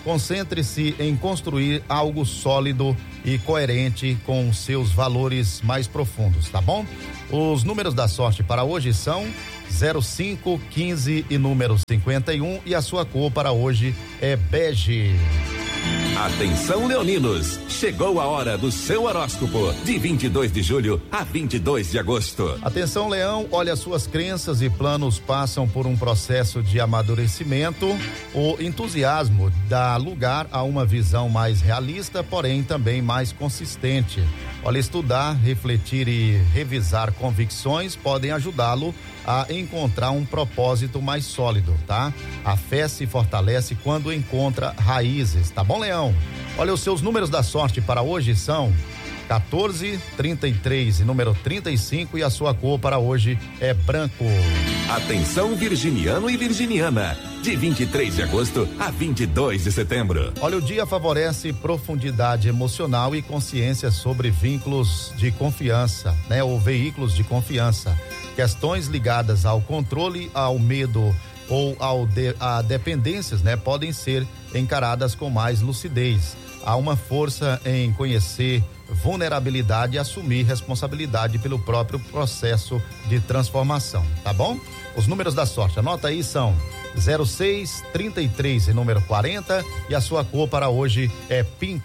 Concentre-se em construir algo sólido e coerente com seus valores mais profundos, tá bom? Os números da sorte para hoje são 05, 15 e número 51 e a sua cor para hoje é bege. Atenção, leoninos, chegou a hora do seu horóscopo de 22 de julho a 22 de agosto. Atenção, Leão, olha, suas crenças e planos passam por um processo de amadurecimento. O entusiasmo dá lugar a uma visão mais realista, porém também mais consistente. Olha, estudar, refletir e revisar convicções podem ajudá-lo a encontrar um propósito mais sólido, tá? A fé se fortalece quando encontra raízes, tá bom, Leão? Olha, os seus números da sorte para hoje são 14, 33 e número 35 e a sua cor para hoje é branco. Atenção, virginiano e virginiana, de 23 de agosto a 22 de setembro. Olha, o dia favorece profundidade emocional e consciência sobre vínculos de confiança, né? Ou veículos de confiança. Questões ligadas ao controle, ao medo ou a dependências, né? Podem ser encaradas com mais lucidez. Há uma força em conhecer vulnerabilidade e assumir responsabilidade pelo próprio processo de transformação, tá bom? Os números da sorte, anota aí, são 06, 33 e número 40 e a sua cor para hoje é pink.